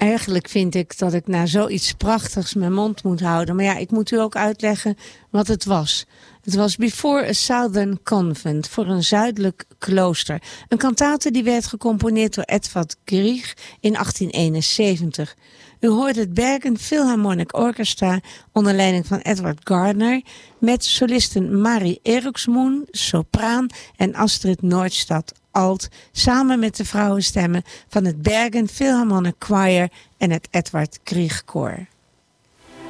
eigenlijk vind ik dat ik na zoiets prachtigs mijn mond moet houden. Maar ja, ik moet u ook uitleggen wat het was. Het was Before a Southern Convent, voor een zuidelijk klooster. Een kantate die werd gecomponeerd door Edvard Grieg in 1871. U hoort het Bergen Philharmonic Orchestra onder leiding van Edward Gardner, met solisten Mari Eriksmoen, sopraan, en Astrid Noordstad, alt, samen met de vrouwenstemmen van het Bergen Philharmonic Choir en het Edvard Grieg Koor.